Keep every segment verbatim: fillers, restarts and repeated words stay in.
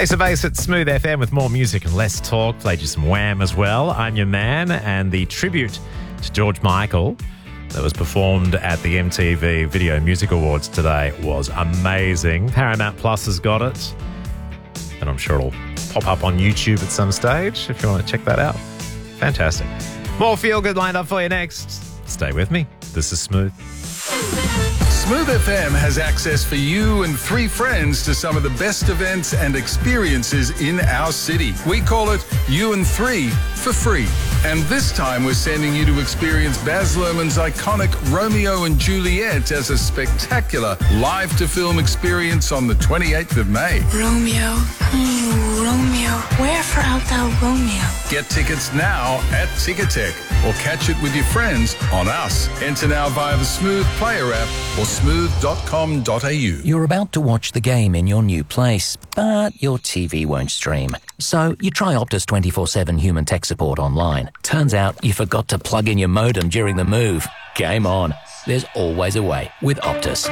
Ace of Base at Smooth F M with more music and less talk. Played you some Wham as well. I'm Your Man, and the tribute to George Michael that was performed at the M T V Video Music Awards today was amazing. Paramount Plus has got it, and I'm sure it'll pop up on YouTube at some stage if you want to check that out. Fantastic. More feel-good lined up for you next. Stay with me. This is Smooth. Smooth F M has access for you and three friends to some of the best events and experiences in our city. We call it You and Three for free. And this time we're sending you to experience Baz Luhrmann's iconic Romeo and Juliet as a spectacular live-to-film experience on the twenty-eighth of May. Romeo, oh, Romeo, wherefore art thou Romeo? Get tickets now at Ticketek or catch it with your friends on Us. Enter now via the Smooth Player app or smooth dot com dot a u. You're about to watch the game in your new place, but your T V won't stream. So you try Optus twenty-four seven human tech support online. Turns out you forgot to plug in your modem during the move. Game on. There's always a way with Optus.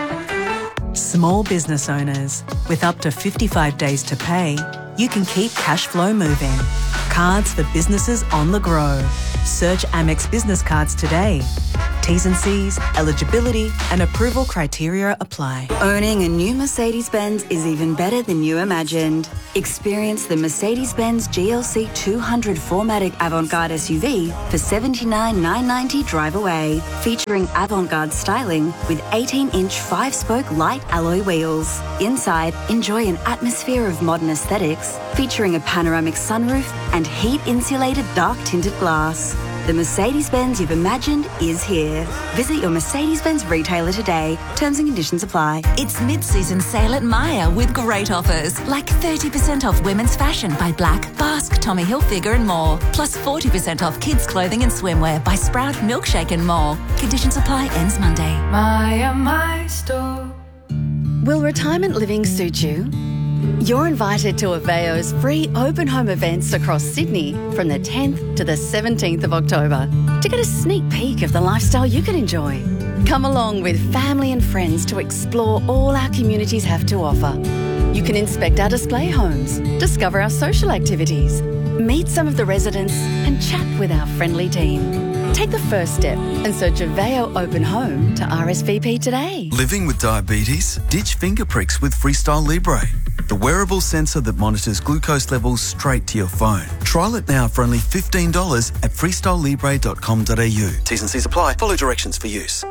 Small business owners, with up to fifty-five days to pay, you can keep cash flow moving. Cards for businesses on the grow. Search Amex Business Cards today. T's and C's, eligibility and approval criteria apply. Owning a new Mercedes-Benz is even better than you imagined. Experience the Mercedes-Benz G L C two hundred four matic Avant-Garde S U V for seventy-nine thousand nine hundred ninety dollars drive away, featuring avant-garde styling with eighteen inch five-spoke light alloy wheels. Inside, enjoy an atmosphere of modern aesthetics, featuring a panoramic sunroof and heat-insulated dark-tinted glass. The Mercedes-Benz you've imagined is here. Visit your Mercedes-Benz retailer today. Terms and conditions apply. It's mid-season sale at Myer with great offers, like thirty percent off women's fashion by Black, Basque, Tommy Hilfiger and more. Plus forty percent off kids' clothing and swimwear by Sprout, Milkshake and more. Conditions apply. Ends Monday. Myer, my store. Will retirement living suit you? You're invited to Aveo's free open home events across Sydney from the tenth to the seventeenth of October to get a sneak peek of the lifestyle you can enjoy. Come along with family and friends to explore all our communities have to offer. You can inspect our display homes, discover our social activities, meet some of the residents and chat with our friendly team. Take the first step and search Aveo Open Home to R S V P today. Living with diabetes? Ditch finger pricks with Freestyle Libre, the wearable sensor that monitors glucose levels straight to your phone. Trial it now for only fifteen dollars at freestyle libre dot com dot a u. T's and C's apply. Follow directions for use.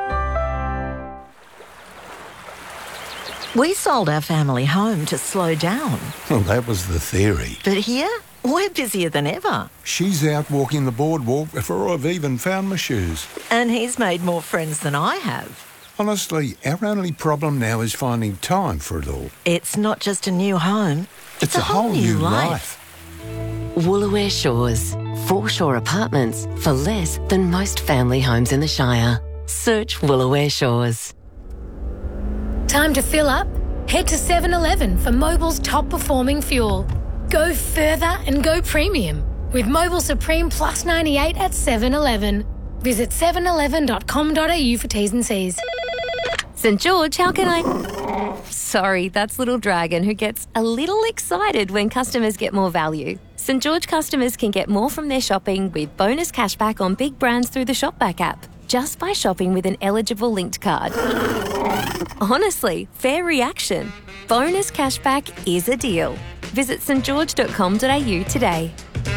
We sold our family home to slow down. Well, that was the theory. But here, we're busier than ever. She's out walking the boardwalk before I've even found my shoes. And he's made more friends than I have. Honestly, our only problem now is finding time for it all. It's not just a new home. It's, it's a, a whole, whole new life. life. Woolooware Shores. Foreshore apartments for less than most family homes in the Shire. Search Woolooware Shores. Time to fill up? Head to seven eleven for Mobil's top performing fuel. Go further and go premium with Mobil Supreme Plus ninety-eight at seven eleven. Visit seven eleven dot com dot a u for T's and C's. St George, how can I... Sorry, that's Little Dragon, who gets a little excited when customers get more value. St George customers can get more from their shopping with bonus cashback on big brands through the Shopback app, just by shopping with an eligible linked card. Honestly, fair reaction. Bonus cashback is a deal. Visit st george dot com dot a u today.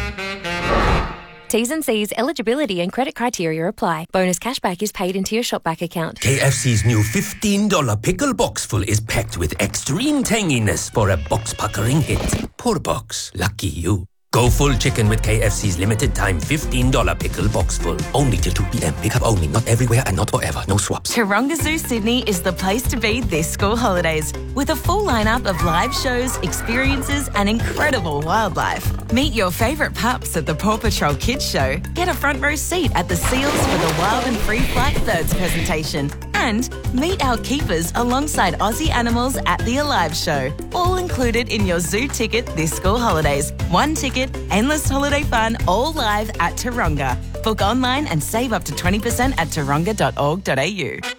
T's and C's, eligibility and credit criteria apply. Bonus cashback is paid into your Shopback account. K F C's new fifteen dollar pickle box full is packed with extreme tanginess for a box-puckering hit. Poor box. Lucky you. Go full chicken with K F C's limited time fifteen dollar pickle box full. Only till two p.m. Pickup only. Not everywhere and not forever. No swaps. Taronga Zoo Sydney is the place to be this school holidays with a full lineup of live shows, experiences and incredible wildlife. Meet your favourite pups at the Paw Patrol Kids Show. Get a front row seat at the Seals for the Wild and Free Flight Birds presentation. And meet our keepers alongside Aussie animals at the Alive Show. All included in your zoo ticket this school holidays. One ticket, endless holiday fun, all live at Taronga. Book online and save up to twenty percent at taronga dot org dot a u.